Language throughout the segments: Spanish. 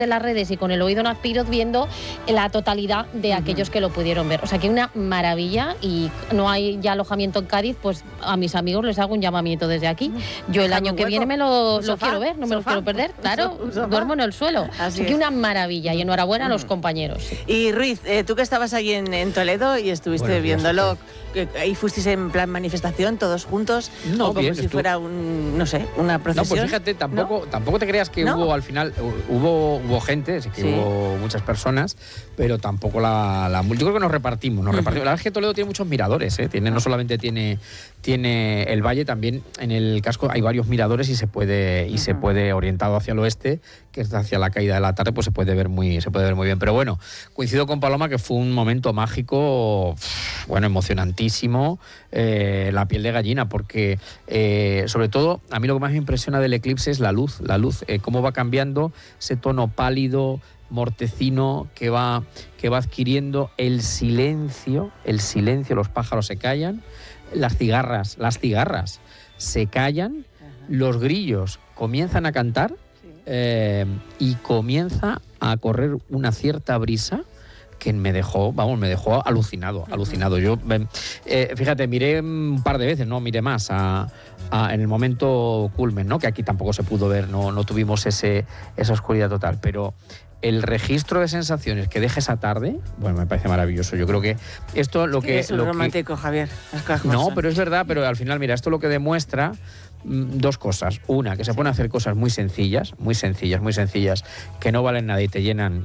de las redes y con el oído en Azpiroz viendo la totalidad de aquellos que lo pudieron ver. O sea que una maravilla, y no hay ya alojamiento en Cádiz, pues a mis amigos les hago un llamamiento desde aquí. Yo el año que viene me lo quiero ver, no me lo quiero perder, claro, duermo en el suelo. Así que una maravilla, y enhorabuena a los compañeros. Y Ruiz, tú que estabas ahí en Toledo y estuviste viéndolo, ¿ahí fuisteis en plan manifestación todos juntos? No, o como bien, si fuera una procesión. No, pues fíjate, tampoco te creas que hubo al final, hubo gente, sí que hubo muchas personas, pero tampoco yo creo que nos repartimos. La verdad es que Toledo tiene muchos miradores, no solamente tiene el valle, también en el casco hay varios miradores y se puede orientado hacia el oeste, que es hacia la caída de la tarde, pues se puede ver muy bien. Pero bueno, coincido con Paloma que fue un momento mágico, emocionantísimo, la piel de gallina, porque sobre todo a mí lo que más me impresiona del eclipse es la luz, cómo va cambiando ese tono pálido, mortecino que va adquiriendo el silencio, los pájaros se callan, las cigarras se callan, los grillos comienzan a cantar y comienza a correr una cierta brisa que me dejó alucinado. Yo, fíjate, miré un par de veces, no miré más en el momento culmen, ¿no? Que aquí tampoco se pudo ver, no tuvimos esa oscuridad total, pero el registro de sensaciones que deja esa tarde, me parece maravilloso. Yo creo que esto es romántico, Javier. No, pero es verdad, pero al final, mira, esto lo que demuestra dos cosas. Una, que se pueden hacer cosas muy sencillas, que no valen nada y te llenan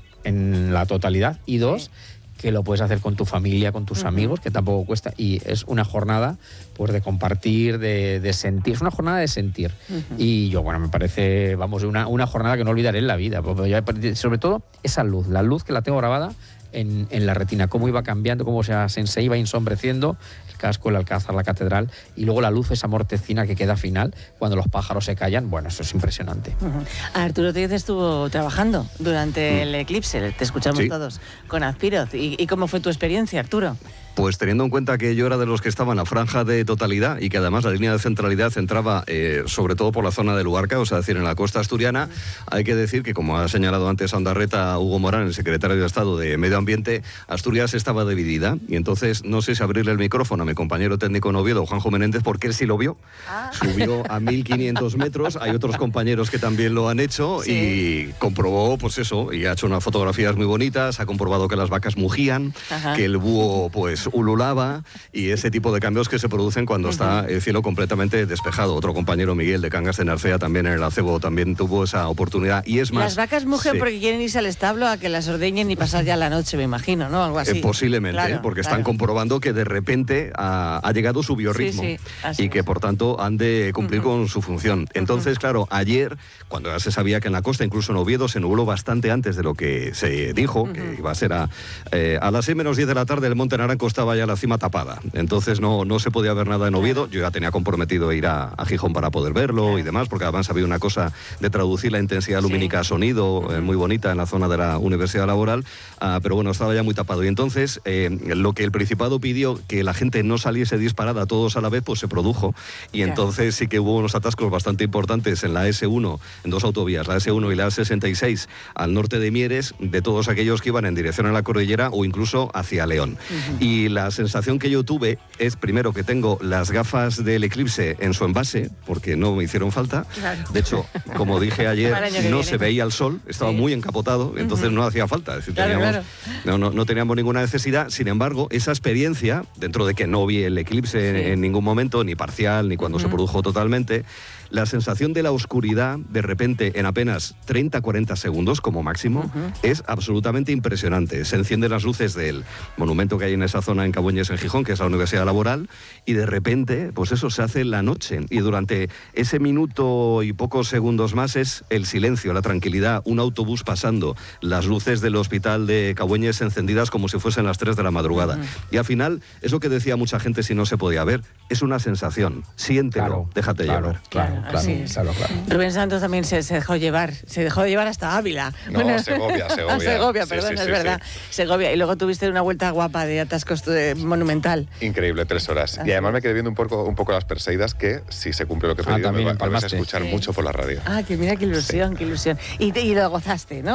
en la totalidad. Y dos, que lo puedes hacer con tu familia, con tus amigos, que tampoco cuesta. Y es una jornada pues de compartir, de sentir. Es una jornada de sentir. Y yo, me parece, una jornada que no olvidaré en la vida. Sobre todo esa luz, la luz que la tengo grabada en la retina, cómo iba cambiando, cómo se iba ensombreciendo el casco, el alcázar, la catedral, y luego la luz, esa mortecina que queda final, cuando los pájaros se callan. Eso es impresionante. Arturo Tellez estuvo trabajando durante el eclipse, te escuchamos todos, con Azpiroz. ¿Y cómo fue tu experiencia, Arturo? Pues teniendo en cuenta que yo era de los que estaba en la franja de totalidad y que además la línea de centralidad entraba sobre todo por la zona de Luarca, o sea, decir, en la costa asturiana, hay que decir que, como ha señalado antes a Ondarreta Hugo Morán, el secretario de Estado de Medio Ambiente, Asturias estaba dividida, y entonces no sé si abrirle el micrófono a mi compañero técnico en Oviedo, Juanjo Menéndez, porque él sí lo vio. Subió a 1.500 metros, hay otros compañeros que también lo han hecho y comprobó, pues eso, y ha hecho unas fotografías muy bonitas, ha comprobado que las vacas mugían, que el búho, pues, ululaba, y ese tipo de cambios que se producen cuando está el cielo completamente despejado. Otro compañero, Miguel, de Cangas de Narcea, también en el acebo, también tuvo esa oportunidad. Y es más... Las vacas mugen porque quieren irse al establo a que las ordeñen y pasar ya la noche, me imagino, ¿no? Algo así. Posiblemente, porque están comprobando que de repente ha llegado su biorritmo y que, por tanto, han de cumplir con su función. Entonces, claro, ayer, cuando ya se sabía que en la costa, incluso en Oviedo, se nubló bastante antes de lo que se dijo, que iba a ser a las 6 menos 10 de la tarde, el Monte Naranco estaba ya la cima tapada. Entonces no se podía ver nada en Oviedo. Yo ya tenía comprometido ir a Gijón para poder verlo y demás, porque además había una cosa de traducir la intensidad lumínica a sonido muy bonita en la zona de la Universidad Laboral, pero bueno, estaba ya muy tapado. Y entonces lo que el Principado pidió, que la gente no saliese disparada todos a la vez, pues se produjo. Y entonces sí que hubo unos atascos bastante importantes en la S1, en dos autovías, la S1 y la S66, al norte de Mieres, de todos aquellos que iban en dirección a la cordillera o incluso hacia León. Y la sensación que yo tuve es, primero, que tengo las gafas del eclipse en su envase, porque no me hicieron falta. De hecho, como dije ayer, no se veía el sol, estaba muy encapotado, entonces no hacía falta. Es decir, no teníamos ninguna necesidad. Sin embargo, esa experiencia, dentro de que no vi el eclipse en ningún momento, ni parcial, ni cuando se produjo totalmente, la sensación de la oscuridad, de repente, en apenas 30-40 segundos como máximo, es absolutamente impresionante. Se encienden las luces del monumento que hay en esa zona en Cabueñes, en Gijón, que es la Universidad Laboral, y de repente, pues eso, se hace la noche. Y durante ese minuto y pocos segundos más es el silencio, la tranquilidad, un autobús pasando, las luces del hospital de Cabueñes encendidas como si fuesen las 3 de la madrugada. Y al final, eso que decía mucha gente, si no se podía ver, es una sensación. Siéntelo, déjate llevar. Claro. claro. Rubén Santos también se dejó llevar hasta Ávila. No, bueno, Segovia. Segovia, perdón, es verdad. Segovia. Y luego tuviste una vuelta guapa de atascos monumental. Increíble, 3 horas. Y además me quedé viendo un poco las Perseidas, que si se cumple lo que he pedido, me vas a escuchar mucho por la radio. Que mira, qué ilusión, qué ilusión. Y lo gozaste, ¿no?